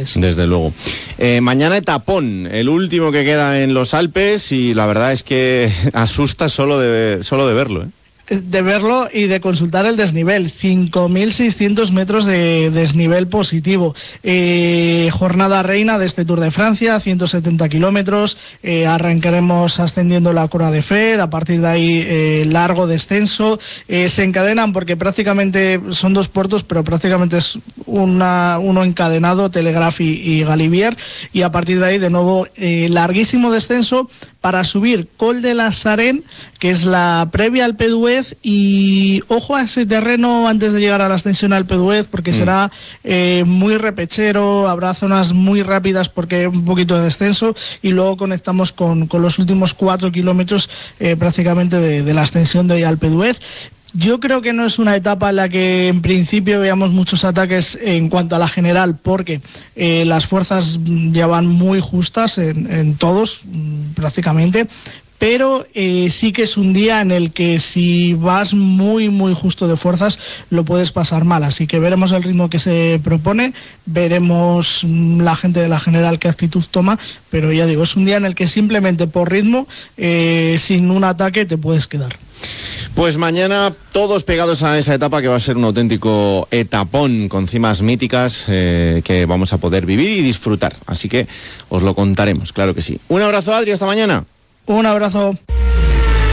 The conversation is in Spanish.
Alpes. Desde luego. Mañana etapón, el último que queda en los Alpes, y la verdad es que asusta solo de verlo, ¿eh? De verlo y de consultar el desnivel, 5.600 metros de desnivel positivo. Jornada reina de este Tour de Francia, 170 kilómetros, arrancaremos ascendiendo la Croix de Fer, a partir de ahí largo descenso, se encadenan porque prácticamente son dos puertos, pero prácticamente es uno encadenado, Telegraph y Galibier, y a partir de ahí de nuevo larguísimo descenso para subir Col de la Sarenne, que es la previa al Alpe d'Huez, y ojo a ese terreno antes de llegar a la ascensión al Alpe d'Huez, porque será muy repechero, habrá zonas muy rápidas porque un poquito de descenso, y luego conectamos con los últimos 4 kilómetros prácticamente de la ascensión de Alpe d'Huez. Yo creo que no es una etapa en la que en principio veamos muchos ataques en cuanto a la general, porque las fuerzas ya van muy justas en todos prácticamente, pero sí que es un día en el que si vas muy muy justo de fuerzas lo puedes pasar mal, así que veremos el ritmo que se propone, veremos la gente de la general qué actitud toma, pero ya digo, es un día en el que simplemente por ritmo, sin un ataque te puedes quedar. Pues mañana todos pegados a esa etapa que va a ser un auténtico etapón con cimas míticas que vamos a poder vivir y disfrutar. Así que os lo contaremos, claro que sí. Un abrazo, Adri, hasta mañana. Un abrazo.